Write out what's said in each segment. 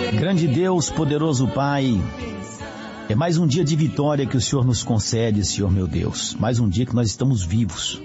Grande Deus, poderoso Pai, é mais um dia de vitória que o Senhor nos concede, Senhor meu Deus. Mais um dia que nós estamos vivos.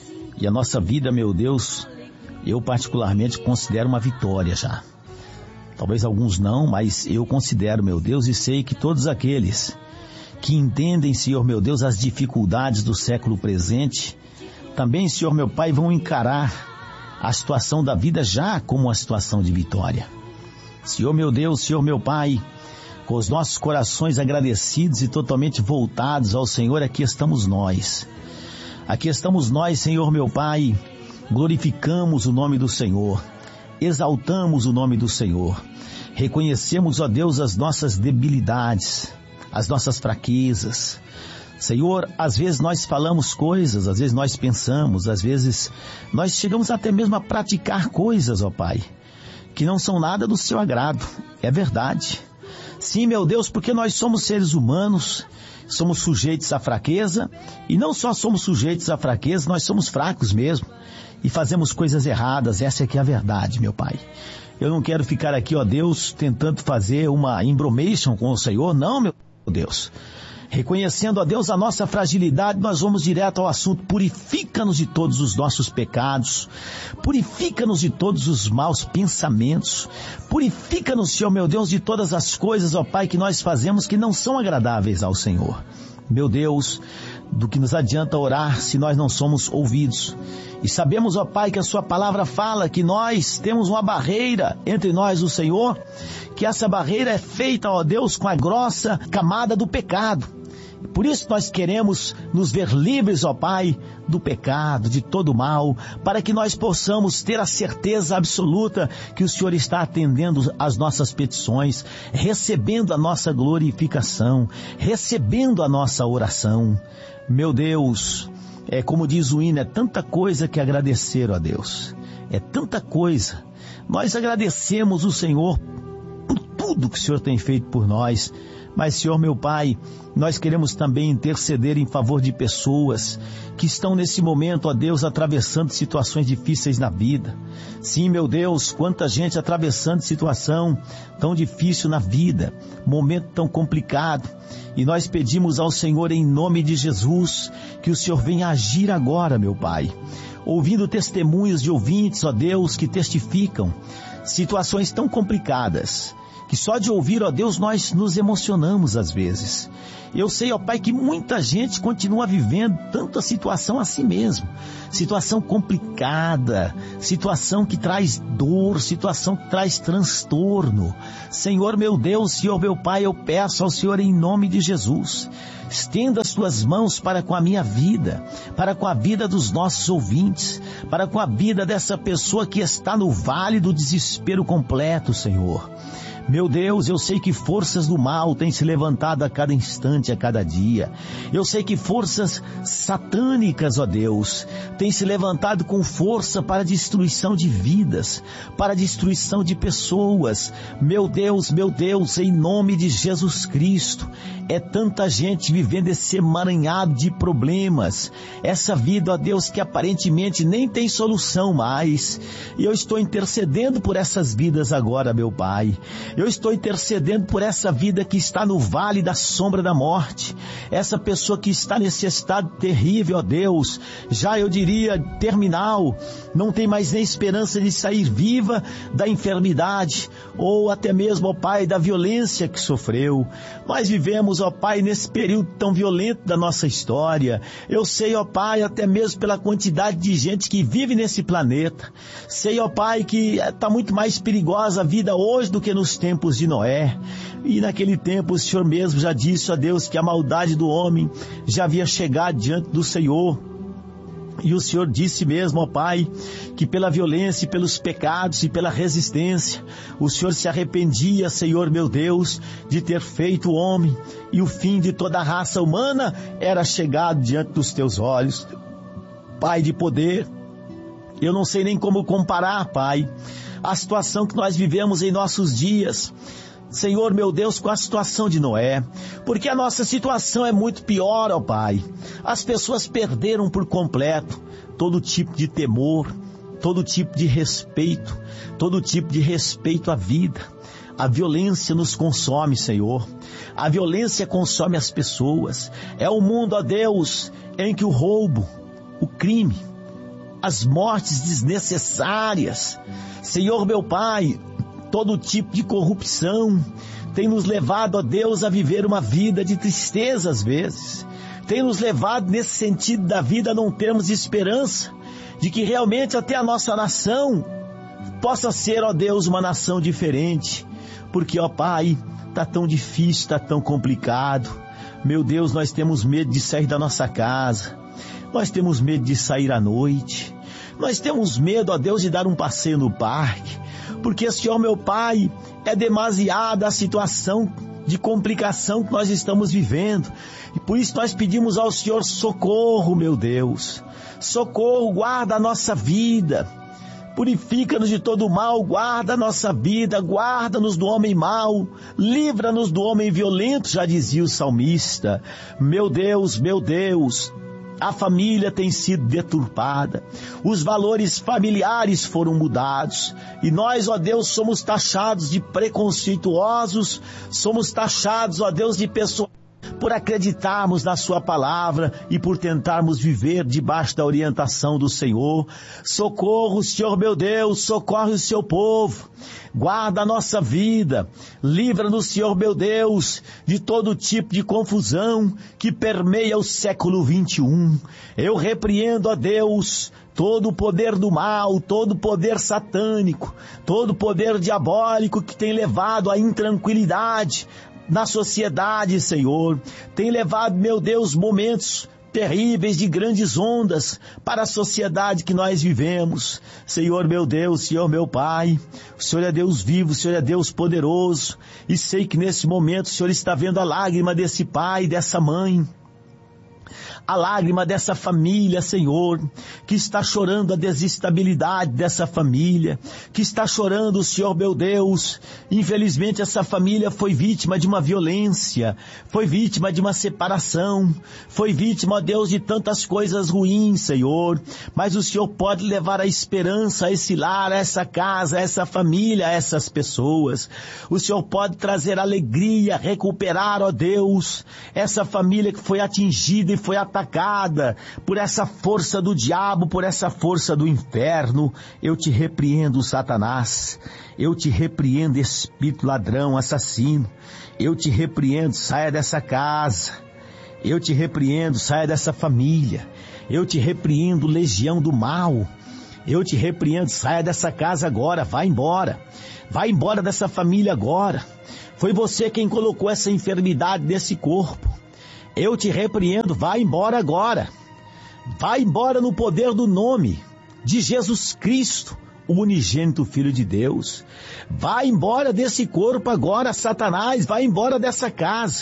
E a nossa vida, meu Deus, eu particularmente considero uma vitória já. Talvez alguns não, mas eu considero, meu Deus, e sei que todos aqueles que entendem, Senhor meu Deus, as dificuldades do século presente, também, Senhor meu Pai, vão encarar a situação da vida já como uma situação de vitória. Senhor meu Deus, Senhor meu Pai, com os nossos corações agradecidos e totalmente voltados ao Senhor, aqui estamos nós. Aqui estamos nós, Senhor meu Pai, glorificamos o nome do Senhor, exaltamos o nome do Senhor, reconhecemos, ó Deus, as nossas debilidades, as nossas fraquezas. Senhor, às vezes nós falamos coisas, às vezes nós pensamos, às vezes nós chegamos até mesmo a praticar coisas, ó Pai, que não são nada do seu agrado. É verdade. Sim, meu Deus, porque nós somos seres humanos, somos sujeitos à fraqueza, e não só somos sujeitos à fraqueza, nós somos fracos mesmo, e fazemos coisas erradas. Essa é que é a verdade, meu Pai. Eu não quero ficar aqui, ó Deus, tentando fazer uma embromation com o Senhor, não, meu Deus. Reconhecendo, ó Deus, a nossa fragilidade, nós vamos direto ao assunto. Purifica-nos de todos os nossos pecados, purifica-nos de todos os maus pensamentos, purifica-nos, Senhor meu Deus, de todas as coisas, ó Pai, que nós fazemos que não são agradáveis ao Senhor. Meu Deus, do que nos adianta orar se nós não somos ouvidos? E sabemos, ó Pai, que a sua palavra fala que nós temos uma barreira entre nós e o Senhor, que essa barreira é feita, ó Deus, com a grossa camada do pecado. Por isso nós queremos nos ver livres, ó Pai, do pecado, de todo mal, para que nós possamos ter a certeza absoluta que o Senhor está atendendo às nossas petições, recebendo a nossa glorificação, recebendo a nossa oração. Meu Deus, é como diz o hino, é tanta coisa que agradecer, ó Deus, é tanta coisa. Nós agradecemos o Senhor por tudo que o Senhor tem feito por nós. Mas, Senhor meu Pai, nós queremos também interceder em favor de pessoas que estão nesse momento, ó Deus, atravessando situações difíceis na vida. Sim, meu Deus, quanta gente atravessando situação tão difícil na vida, momento tão complicado. E nós pedimos ao Senhor, em nome de Jesus, que o Senhor venha agir agora, meu Pai. Ouvindo testemunhos de ouvintes, ó Deus, que testificam situações tão complicadas, que só de ouvir, ó Deus, nós nos emocionamos às vezes. Eu sei, ó Pai, que muita gente continua vivendo tanta situação assim mesmo. Situação complicada, situação que traz dor, situação que traz transtorno. Senhor meu Deus, Senhor meu Pai, eu peço ao Senhor em nome de Jesus, estenda as tuas mãos para com a minha vida, para com a vida dos nossos ouvintes, para com a vida dessa pessoa que está no vale do desespero completo, Senhor. Meu Deus, eu sei que forças do mal têm se levantado a cada instante, a cada dia. Eu sei que forças satânicas, ó Deus, têm se levantado com força para a destruição de vidas, para a destruição de pessoas. Meu Deus, em nome de Jesus Cristo, é tanta gente vivendo esse emaranhado de problemas, essa vida, ó Deus, que aparentemente nem tem solução mais. E eu estou intercedendo por essas vidas agora, meu Pai. Eu estou intercedendo por essa vida que está no vale da sombra da morte, essa pessoa que está nesse estado terrível, ó Deus, já eu diria terminal, não tem mais nem esperança de sair viva da enfermidade, ou até mesmo, ó Pai, da violência que sofreu. Nós vivemos, ó Pai, nesse período tão violento da nossa história. Eu sei, ó Pai, até mesmo pela quantidade de gente que vive nesse planeta. Sei, ó Pai, que está muito mais perigosa a vida hoje do que nos tempos de Noé. E naquele tempo o Senhor mesmo já disse a Deus que a maldade do homem já havia chegado diante do Senhor. E o Senhor disse mesmo, ó Pai, que pela violência e pelos pecados e pela resistência, o Senhor se arrependia, Senhor meu Deus, de ter feito o homem, e o fim de toda a raça humana era chegado diante dos teus olhos. Pai de poder, eu não sei nem como comparar, Pai, a situação que nós vivemos em nossos dias, Senhor meu Deus, com a situação de Noé, porque a nossa situação é muito pior, ó Pai. As pessoas perderam por completo todo tipo de temor, todo tipo de respeito, todo tipo de respeito à vida. A violência nos consome, Senhor. A violência consome as pessoas. É um mundo, ó Deus, em que o roubo, o crime, as mortes desnecessárias, Senhor meu Pai, todo tipo de corrupção tem nos levado, ó Deus, a viver uma vida de tristeza às vezes. Tem nos levado nesse sentido da vida a não termos esperança de que realmente até a nossa nação possa ser, ó Deus, uma nação diferente. Porque, ó Pai, está tão difícil, está tão complicado. Meu Deus, nós temos medo de sair da nossa casa. Nós temos medo de sair à noite. Nós temos medo, ó Deus, de dar um passeio no parque. Porque, Senhor, meu Pai, é demasiada a situação de complicação que nós estamos vivendo. E por isso nós pedimos ao Senhor socorro, meu Deus. Socorro, guarda a nossa vida. Purifica-nos de todo mal, guarda a nossa vida, guarda-nos do homem mau, livra-nos do homem violento, já dizia o salmista. Meu Deus, a família tem sido deturpada, os valores familiares foram mudados, e nós, ó Deus, somos taxados de preconceituosos, somos taxados, ó Deus, de pessoas por acreditarmos na sua palavra e por tentarmos viver debaixo da orientação do Senhor. Socorro, Senhor meu Deus, socorre o seu povo, guarda a nossa vida, livra-nos, Senhor meu Deus, de todo tipo de confusão que permeia o século 21. Eu repreendo, ó Deus, todo o poder do mal, todo o poder satânico, todo o poder diabólico que tem levado à intranquilidade na sociedade, Senhor. Tem levado, meu Deus, momentos terríveis de grandes ondas para a sociedade que nós vivemos. Senhor meu Deus, Senhor meu Pai, o Senhor é Deus vivo, o Senhor é Deus poderoso, e sei que nesse momento o Senhor está vendo a lágrima desse pai, dessa mãe, a lágrima dessa família, Senhor, que está chorando a desestabilidade dessa família, que está chorando, Senhor meu Deus. Infelizmente essa família foi vítima de uma violência, foi vítima de uma separação, foi vítima, ó Deus, de tantas coisas ruins, Senhor, mas o Senhor pode levar a esperança a esse lar, a essa casa, a essa família, a essas pessoas. O Senhor pode trazer alegria, recuperar, ó Deus, essa família que foi atingida e foi atacada por essa força do diabo, por essa força do inferno. Eu te repreendo, Satanás. Eu te repreendo, espírito ladrão, assassino. Eu te repreendo, saia dessa casa. Eu te repreendo, saia dessa família. Eu te repreendo, legião do mal. Eu te repreendo, saia dessa casa agora, vá embora. Vai embora dessa família agora. Foi você quem colocou essa enfermidade nesse corpo. Eu te repreendo, vai embora agora. Vai embora no poder do nome de Jesus Cristo, o unigênito Filho de Deus. Vai embora desse corpo agora, Satanás, vai embora dessa casa.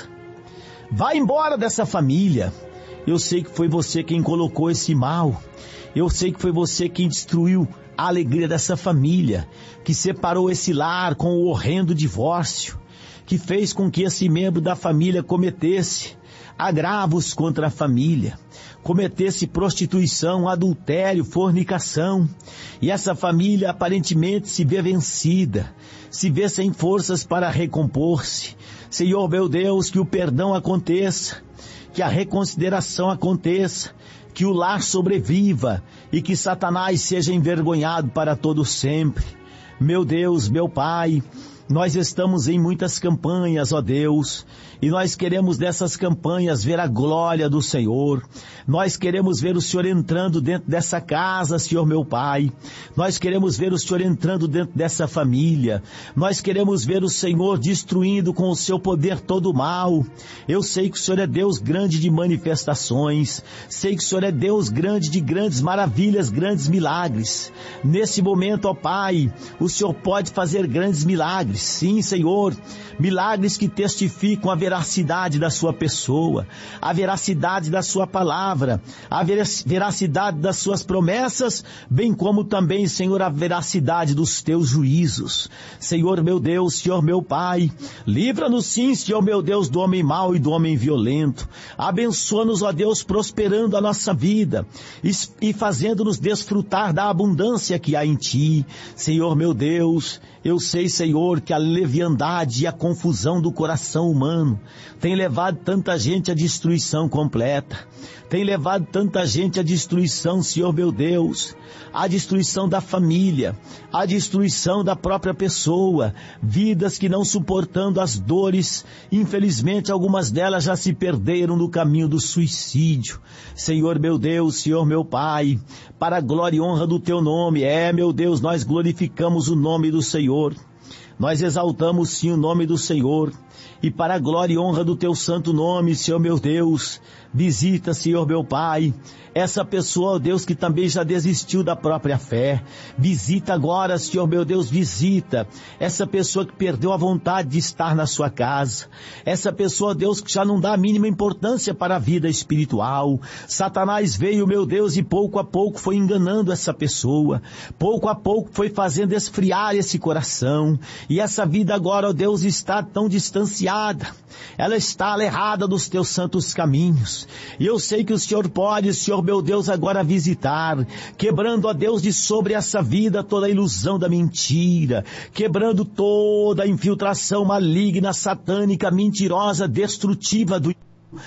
Vai embora dessa família. Eu sei que foi você quem colocou esse mal. Eu sei que foi você quem destruiu a alegria dessa família, que separou esse lar com o horrendo divórcio, que fez com que esse membro da família cometesse agravos contra a família, cometesse prostituição, adultério, fornicação, e essa família aparentemente se vê vencida, se vê sem forças para recompor-se. Senhor meu Deus, que o perdão aconteça, que a reconsideração aconteça, que o lar sobreviva e que Satanás seja envergonhado para todo sempre. Meu Deus, meu Pai, nós estamos em muitas campanhas, ó Deus, e nós queremos dessas campanhas ver a glória do Senhor. Nós queremos ver o Senhor entrando dentro dessa casa, Senhor meu Pai. Nós queremos ver o Senhor entrando dentro dessa família. Nós queremos ver o Senhor destruindo com o seu poder todo o mal. Eu sei que o Senhor é Deus grande de manifestações. Sei que o Senhor é Deus grande de grandes maravilhas, grandes milagres. Nesse momento, ó Pai, o Senhor pode fazer grandes milagres. Sim, Senhor, milagres que testificam a veracidade da sua pessoa, a veracidade da sua palavra, a veracidade das suas promessas, bem como também, Senhor, a veracidade dos teus juízos. Senhor meu Deus, Senhor meu Pai, livra-nos sim, Senhor meu Deus, do homem mau e do homem violento. Abençoa-nos, ó Deus, prosperando a nossa vida e fazendo-nos desfrutar da abundância que há em Ti. Senhor meu Deus, eu sei, Senhor, que a leviandade e a confusão do coração humano tem levado tanta gente à destruição completa, tem levado tanta gente à destruição, Senhor meu Deus, à destruição da família, à destruição da própria pessoa, vidas que não suportando as dores, infelizmente algumas delas já se perderam no caminho do suicídio. Senhor meu Deus, Senhor meu Pai, para a glória e honra do Teu nome, meu Deus, nós glorificamos o nome do Senhor, nós exaltamos sim o nome do Senhor, e para a glória e honra do Teu santo nome, Senhor meu Deus, visita, Senhor meu Pai, essa pessoa, ó Deus, que também já desistiu da própria fé. Visita agora, Senhor meu Deus, visita essa pessoa que perdeu a vontade de estar na sua casa. Essa pessoa, ó Deus, que já não dá a mínima importância para a vida espiritual. Satanás veio, meu Deus, e pouco a pouco foi enganando essa pessoa. Pouco a pouco foi fazendo esfriar esse coração. E essa vida agora, ó Deus, está tão distanciada. Ela está alejada dos Teus santos caminhos. E eu sei que o Senhor pode, Senhor meu Deus, agora visitar, quebrando, ó Deus, de sobre essa vida toda a ilusão da mentira, quebrando toda a infiltração maligna, satânica, mentirosa, destrutiva do...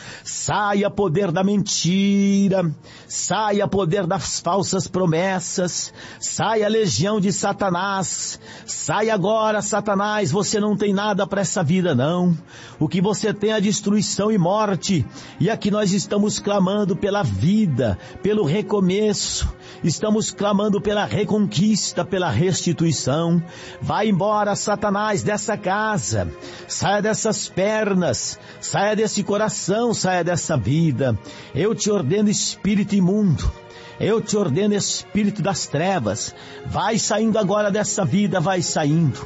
Saia poder da mentira, saia poder das falsas promessas, saia a legião de Satanás, saia agora, Satanás, você não tem nada para essa vida não, o que você tem é destruição e morte, e aqui nós estamos clamando pela vida, pelo recomeço, estamos clamando pela reconquista, pela restituição. Vai embora, Satanás, dessa casa, saia dessas pernas, saia desse coração, saia dessa vida. Eu te ordeno, espírito imundo, eu te ordeno, espírito das trevas, vai saindo agora dessa vida, vai saindo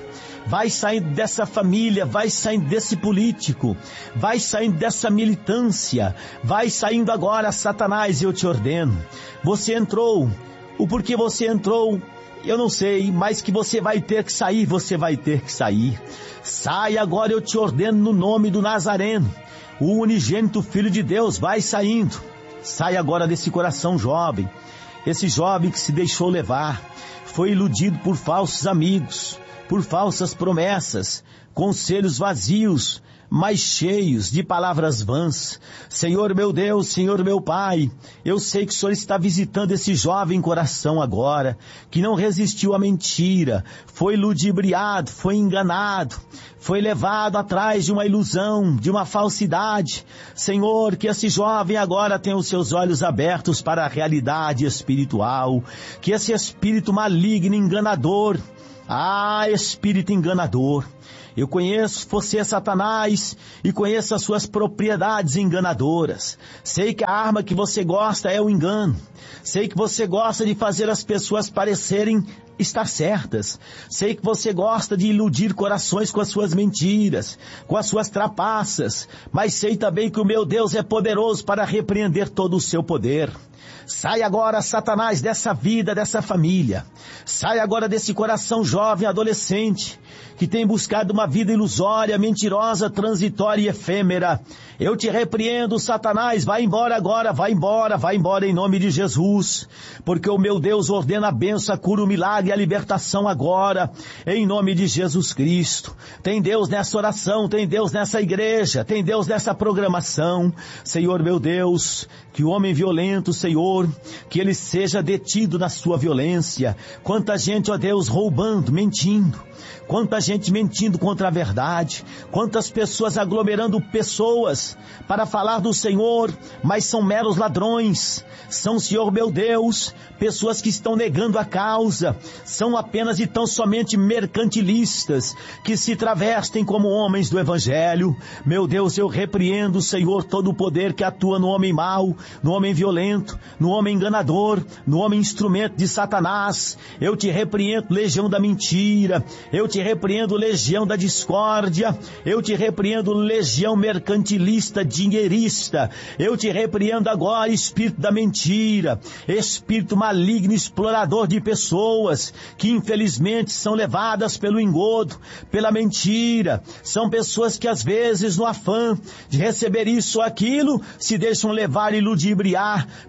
dessa família, vai saindo desse político, vai saindo dessa militância, vai saindo agora, Satanás, eu te ordeno. Você entrou, o porquê você entrou, eu não sei, mas que você vai ter que sair, você vai ter que sair. Sai agora, eu te ordeno no nome do Nazareno, o unigênito Filho de Deus, vai saindo. Sai agora desse coração jovem, esse jovem que se deixou levar, foi iludido por falsos amigos, por falsas promessas, conselhos vazios, mas cheios de palavras vãs. Senhor meu Deus, Senhor meu Pai, eu sei que o Senhor está visitando esse jovem coração agora, que não resistiu à mentira, foi ludibriado, foi enganado, foi levado atrás de uma ilusão, de uma falsidade. Senhor, que esse jovem agora tenha os seus olhos abertos para a realidade espiritual, que esse espírito maligno, enganador, espírito enganador, eu conheço você, Satanás, e conheço as suas propriedades enganadoras. Sei que a arma que você gosta é o engano. Sei que você gosta de fazer as pessoas parecerem estar certas. Sei que você gosta de iludir corações com as suas mentiras, com as suas trapaças. Mas sei também que o meu Deus é poderoso para repreender todo o seu poder. Sai agora, Satanás, dessa vida, dessa família. Sai agora desse coração jovem, adolescente, que tem buscado uma vida ilusória, mentirosa, transitória e efêmera. Eu te repreendo, Satanás, vai embora agora, vai embora em nome de Jesus, porque o meu Deus ordena a bênção, a cura, o milagre e a libertação agora, em nome de Jesus Cristo. Tem Deus nessa oração, tem Deus nessa igreja, tem Deus nessa programação. Senhor meu Deus, que o homem violento, Senhor, que ele seja detido na sua violência. Quanta gente, ó Deus, roubando, mentindo. Quanta gente mentindo contra a verdade, quantas pessoas aglomerando pessoas para falar do Senhor, mas são meros ladrões. São, Senhor meu Deus, pessoas que estão negando a causa, são apenas e tão somente mercantilistas, que se travestem como homens do Evangelho. Meu Deus, eu repreendo, Senhor, todo o poder que atua no homem mau, no homem violento, no homem enganador, no homem instrumento de Satanás. Eu te repreendo, legião da mentira, eu te repreendo, legião da discórdia, eu te repreendo, legião mercantilista, dinheirista, eu te repreendo agora, espírito da mentira, espírito maligno, explorador de pessoas, que infelizmente são levadas pelo engodo, pela mentira. São pessoas que às vezes, no afã de receber isso ou aquilo, se deixam levar e ludibriar pelas palavras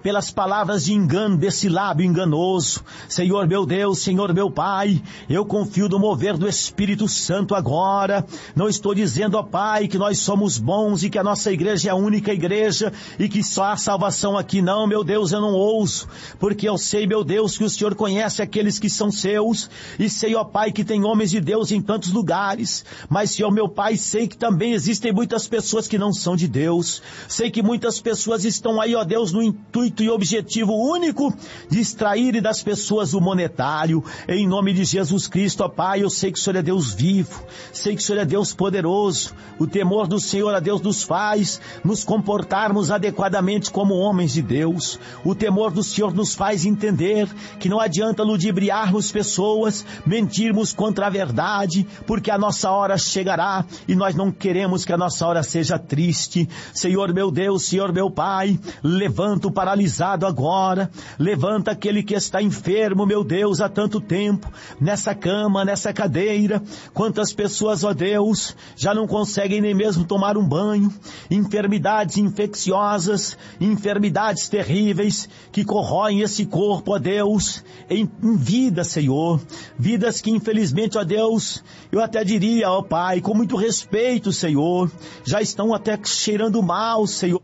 palavras de engano desse lábio enganoso. Senhor meu Deus, Senhor meu Pai, eu confio no mover do Espírito Santo agora. Não estou dizendo, ó Pai, que nós somos bons e que a nossa igreja é a única igreja e que só há salvação aqui. Não, meu Deus, eu não ouso, porque eu sei, meu Deus, que o Senhor conhece aqueles que são seus, e sei, ó Pai, que tem homens de Deus em tantos lugares, mas, Senhor meu Pai, sei que também existem muitas pessoas que não são de Deus. Sei que muitas pessoas estão aí, ó Deus, no intuito e objetivo único de extrair das pessoas o monetário. Em nome de Jesus Cristo, ó Pai, eu sei que o Senhor é Deus vivo, sei que o Senhor é Deus poderoso. O temor do Senhor, ó Deus, nos faz nos comportarmos adequadamente como homens de Deus. O temor do Senhor nos faz entender que não adianta ludibriarmos pessoas, mentirmos contra a verdade, porque a nossa hora chegará e nós não queremos que a nossa hora seja triste. Senhor meu Deus, Senhor meu Pai, levanta o paralisado agora, levanta aquele que está enfermo, meu Deus, há tanto tempo, nessa cama, nessa cadeira. Quantas pessoas, ó Deus, já não conseguem nem mesmo tomar um banho, enfermidades infecciosas, enfermidades terríveis que corroem esse corpo, ó Deus, em vida, Senhor, vidas que infelizmente, ó Deus, eu até diria, ó Pai, com muito respeito, Senhor, já estão até cheirando mal, Senhor.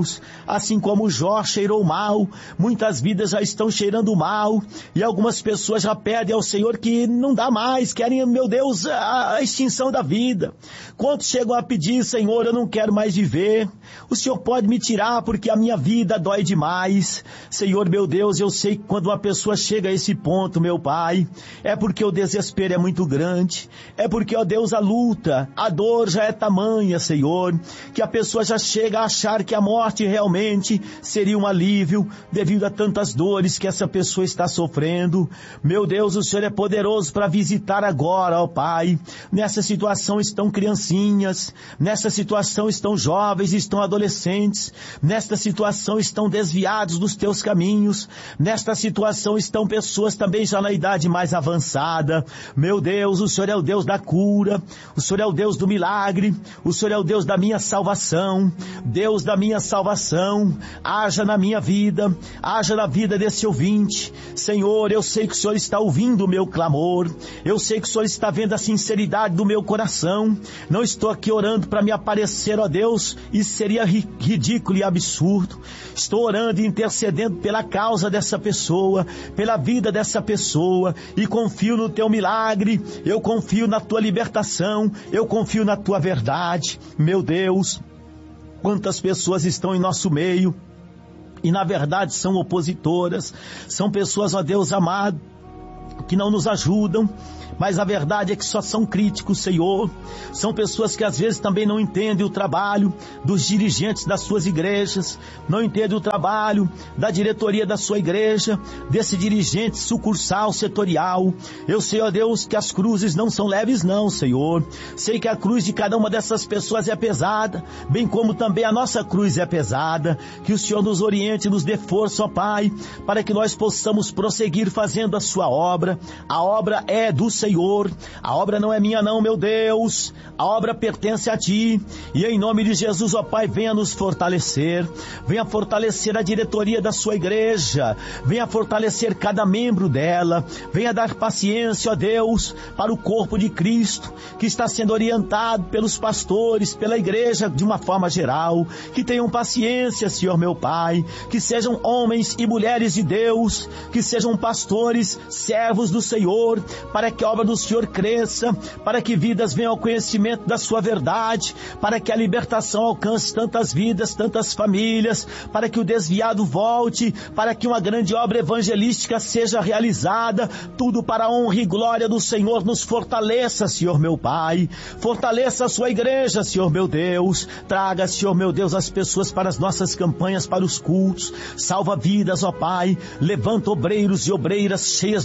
Assim como Jó cheirou mal, muitas vidas já estão cheirando mal, e algumas pessoas já pedem ao Senhor que não dá mais, querem, meu Deus, a extinção da vida. Quantos chegam a pedir, Senhor, eu não quero mais viver, o Senhor pode me tirar porque a minha vida dói demais. Senhor meu Deus, eu sei que quando uma pessoa chega a esse ponto, meu Pai, é porque o desespero é muito grande, é porque, ó Deus, a luta, a dor já é tamanha, Senhor, que a pessoa já chega a achar que a morte realmente seria um alívio devido a tantas dores que essa pessoa está sofrendo. Meu Deus, o Senhor é poderoso para visitar agora, ó Pai. Nessa situação estão criancinhas, nessa situação estão jovens, estão adolescentes, nesta situação estão desviados dos teus caminhos, nesta situação estão pessoas também já na idade mais avançada. Meu Deus, o Senhor é o Deus da cura, o Senhor é o Deus do milagre, o Senhor é o Deus da minha salvação. Deus da minha salvação, haja na minha vida, haja na vida desse ouvinte. Senhor, eu sei que o Senhor está ouvindo o meu clamor, eu sei que o Senhor está vendo a sinceridade do meu coração. Não estou aqui orando para me aparecer, ó Deus, isso seria ridículo e absurdo. Estou orando e intercedendo pela causa dessa pessoa, pela vida dessa pessoa, e confio no teu milagre, eu confio na tua libertação, eu confio na tua verdade. Meu Deus, quantas pessoas estão em nosso meio e na verdade são opositoras, são pessoas, ó Deus amado, que não nos ajudam, mas a verdade é que só são críticos, Senhor. São pessoas que às vezes também não entendem o trabalho dos dirigentes das suas igrejas, não entendem o trabalho da diretoria da sua igreja, desse dirigente sucursal, setorial. Eu sei, ó Deus, que as cruzes não são leves não, Senhor. Sei que a cruz de cada uma dessas pessoas é pesada, bem como também a nossa cruz é pesada. Que o Senhor nos oriente, nos dê força, ó Pai, para que nós possamos prosseguir fazendo a sua obra. A obra é do Senhor, a obra não é minha não, meu Deus, a obra pertence a Ti, e em nome de Jesus, ó Pai, venha nos fortalecer, venha fortalecer a diretoria da sua igreja, venha fortalecer cada membro dela, venha dar paciência, ó Deus, para o corpo de Cristo, que está sendo orientado pelos pastores, pela igreja de uma forma geral. Que tenham paciência, Senhor meu Pai, que sejam homens e mulheres de Deus, que sejam pastores, servos do Senhor, para que a obra do Senhor cresça, para que vidas venham ao conhecimento da sua verdade, para que a libertação alcance tantas vidas, tantas famílias, para que o desviado volte, para que uma grande obra evangelística seja realizada, tudo para a honra e glória do Senhor. Nos fortaleça, Senhor meu Pai, fortaleça a sua igreja, Senhor meu Deus, traga, Senhor meu Deus, as pessoas para as nossas campanhas, para os cultos, salva vidas, ó Pai, levanta obreiros e obreiras cheias do Espírito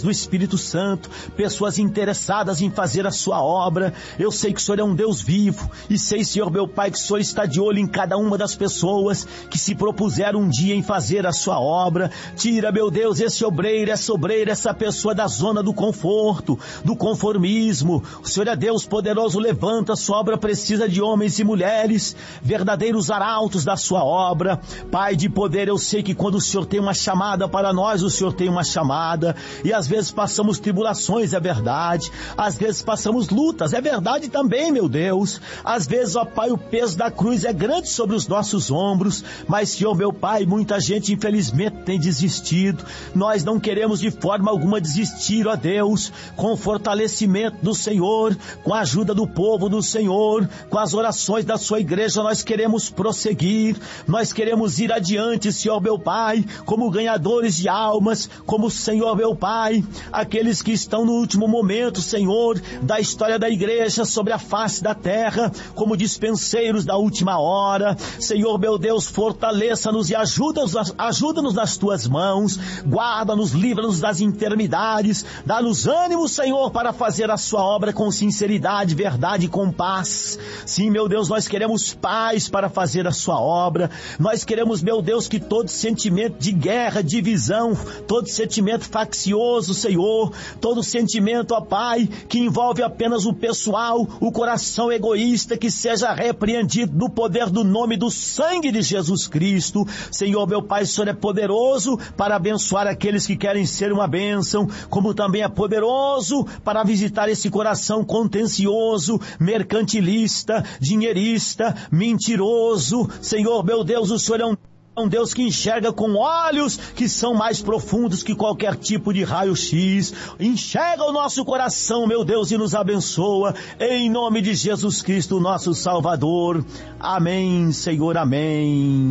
Espírito Santo, pessoas interessadas em fazer a sua obra. Eu sei que o Senhor é um Deus vivo, e sei, Senhor meu Pai, que o Senhor está de olho em cada uma das pessoas que se propuseram um dia em fazer a sua obra. Tira, meu Deus, esse obreiro, essa pessoa da zona do conforto, do conformismo. O Senhor é Deus poderoso, levanta, a sua obra precisa de homens e mulheres, verdadeiros arautos da sua obra. Pai de poder, eu sei que quando o Senhor tem uma chamada para nós, o Senhor tem uma chamada, e às vezes passamos tribulações, é verdade, às vezes passamos lutas, é verdade também, meu Deus, às vezes, ó Pai, o peso da cruz é grande sobre os nossos ombros, mas Senhor meu Pai, muita gente infelizmente tem desistido. Nós não queremos de forma alguma desistir, ó Deus, com o fortalecimento do Senhor, com a ajuda do povo do Senhor, com as orações da sua igreja, nós queremos prosseguir, nós queremos ir adiante, Senhor meu Pai, como ganhadores de almas, como Senhor meu Pai, aqueles que estão no último momento, Senhor, da história da igreja sobre a face da terra, como dispenseiros da última hora. Senhor meu Deus, fortaleça-nos e ajuda-nos nas tuas mãos, guarda-nos, livra-nos das enfermidades, dá-nos ânimo, Senhor, para fazer a sua obra com sinceridade, verdade e com paz. Sim, meu Deus, nós queremos paz para fazer a sua obra, nós queremos, meu Deus, que todo sentimento de guerra, divisão, todo sentimento faccioso, Senhor, todo sentimento, ó Pai, que envolve apenas o pessoal, o coração egoísta, que seja repreendido no poder do nome do sangue de Jesus Cristo. Senhor meu Pai, o Senhor é poderoso para abençoar aqueles que querem ser uma bênção, como também é poderoso para visitar esse coração contencioso, mercantilista, dinheirista, mentiroso. Senhor meu Deus, o Senhor é um Deus que enxerga com olhos que são mais profundos que qualquer tipo de raio-x. Enxerga o nosso coração, meu Deus, e nos abençoa, em nome de Jesus Cristo, nosso Salvador. Amém, Senhor, amém.